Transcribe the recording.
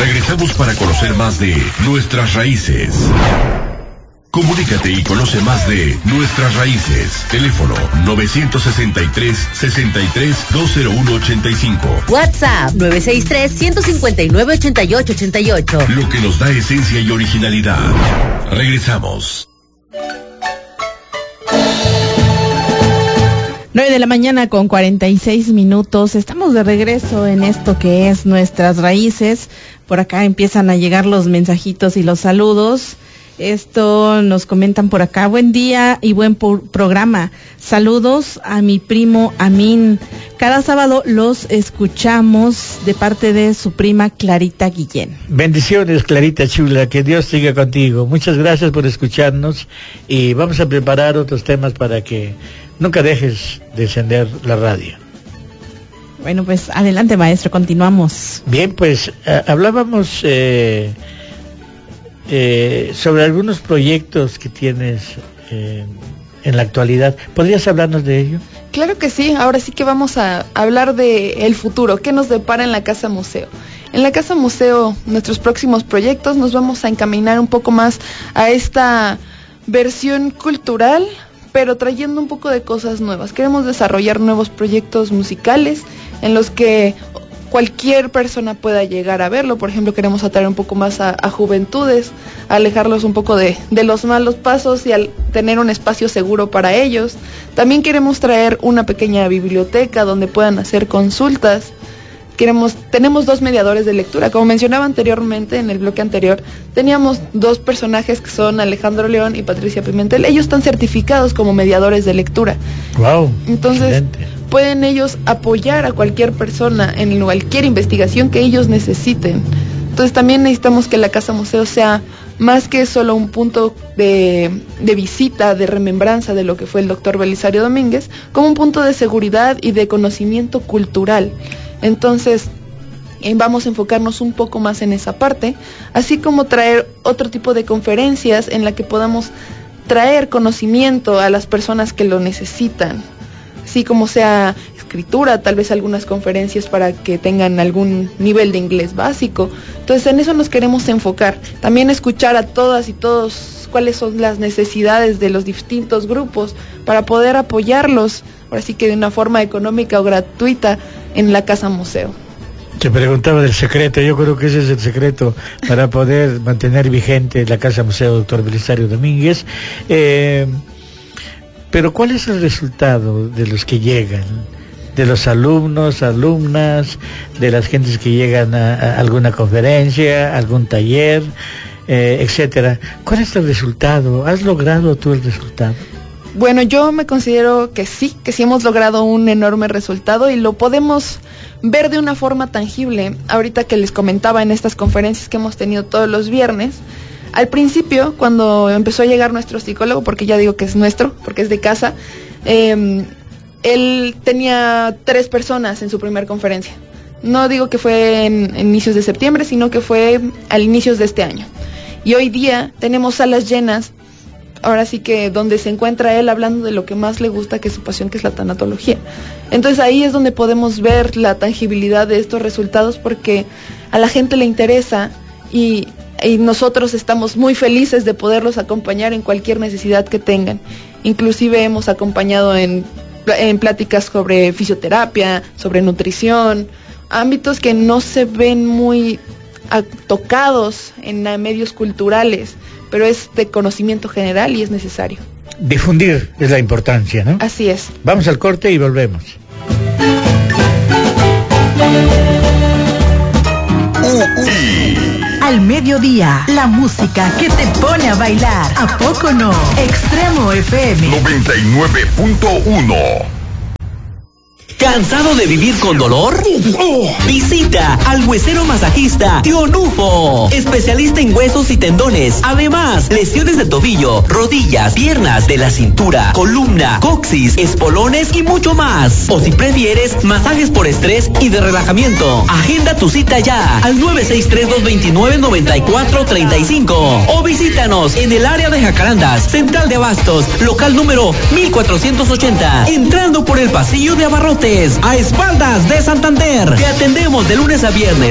Regresamos para conocer más de nuestras raíces. Comunícate y conoce más de nuestras raíces. Teléfono 963-63-20185. WhatsApp 963-159-8888. Lo que nos da esencia y originalidad. Regresamos. 9 con 46 minutos. Estamos de regreso en esto que es Nuestras Raíces. Por acá empiezan a llegar los mensajitos y los saludos. Esto nos comentan por acá: buen día y buen programa. Saludos a mi primo Amin. Cada sábado los escuchamos de parte de su prima Clarita Guillén. Bendiciones, Clarita chula, que Dios siga contigo. Muchas gracias por escucharnos y vamos a preparar otros temas para que nunca dejes de encender la radio. Bueno, pues adelante, maestro, continuamos. Bien, pues hablábamos sobre algunos proyectos que tienes en la actualidad. ¿Podrías hablarnos de ello? Claro que sí, ahora sí que vamos a hablar de el futuro, qué nos depara en la Casa Museo. En la Casa Museo, nuestros próximos proyectos, nos vamos a encaminar un poco más a esta versión cultural, pero trayendo un poco de cosas nuevas. Queremos desarrollar nuevos proyectos musicales en los que cualquier persona pueda llegar a verlo. Por ejemplo, queremos atraer un poco más a juventudes, a alejarlos un poco de los malos pasos y al tener un espacio seguro para ellos. También queremos traer una pequeña biblioteca donde puedan hacer consultas. Tenemos 2 mediadores de lectura. Como mencionaba anteriormente en el bloque anterior, teníamos 2 personajes que son Alejandro León y Patricia Pimentel. Ellos están certificados como mediadores de lectura. Wow. Entonces, excelente. Pueden ellos apoyar a cualquier persona en cualquier investigación que ellos necesiten. Entonces también necesitamos que la Casa Museo sea más que solo un punto de visita, de remembranza de lo que fue el doctor Belisario Domínguez, como un punto de seguridad y de conocimiento cultural. Entonces vamos a enfocarnos un poco más en esa parte, así como traer otro tipo de conferencias en la que podamos traer conocimiento a las personas que lo necesitan, así como sea escritura, tal vez algunas conferencias para que tengan algún nivel de inglés básico. Entonces en eso nos queremos enfocar, también escuchar a todas y todos cuáles son las necesidades de los distintos grupos para poder apoyarlos, ahora sí que de una forma económica o gratuita en la Casa Museo. Te preguntaba del secreto, yo creo que ese es el secreto para poder mantener vigente la Casa Museo Dr. Belisario Domínguez. Pero ¿cuál es el resultado de los que llegan? De los alumnos, alumnas, de las gentes que llegan a alguna conferencia, algún taller, etcétera. ¿Cuál es el resultado? ¿Has logrado tú el resultado? Bueno, yo me considero que sí hemos logrado un enorme resultado y lo podemos ver de una forma tangible. Ahorita que les comentaba en estas conferencias que hemos tenido todos los viernes, al principio, cuando empezó a llegar nuestro psicólogo, porque ya digo que es nuestro, porque es de casa, él tenía 3 personas en su primer conferencia. No digo que fue en inicios de septiembre, sino que fue al inicios de este año. Y hoy día tenemos salas llenas, ahora sí que donde se encuentra él hablando de lo que más le gusta, que es su pasión, que es la tanatología. Entonces ahí es donde podemos ver la tangibilidad de estos resultados, porque a la gente le interesa y nosotros estamos muy felices de poderlos acompañar en cualquier necesidad que tengan. Inclusive hemos acompañado en pláticas sobre fisioterapia, sobre nutrición, ámbitos que no se ven muy tocados en medios culturales, pero es de conocimiento general y es necesario. Difundir es la importancia, ¿no? Así es. Vamos al corte y volvemos. Al mediodía, la música que te pone a bailar. ¿A poco no? Extremo FM 99.1. ¿Cansado de vivir con dolor? Visita al huesero masajista Tío Nufo, especialista en huesos y tendones. Además, lesiones de tobillo, rodillas, piernas, de la cintura, columna, coxis, espolones y mucho más. O si prefieres, masajes por estrés y de relajamiento. Agenda tu cita ya al 963-229-9435 o visítanos en el área de Jacarandas, Central de Abastos, local número 1480, entrando por el pasillo de abarrotes, a espaldas de Santander. Te atendemos de lunes a viernes